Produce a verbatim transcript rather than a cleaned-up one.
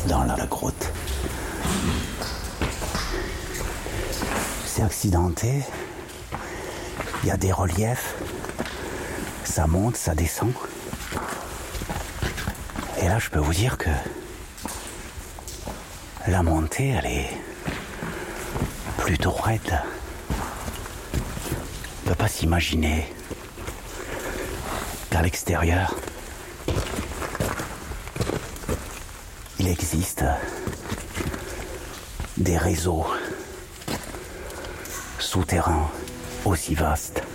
dans la grotte. C'est accidenté. Il y a des reliefs. Ça monte, ça descend. Et là, je peux vous dire que la montée, elle est plutôt raide. On ne peut pas s'imaginer qu'à l'extérieur, il existe des réseaux souterrains aussi vastes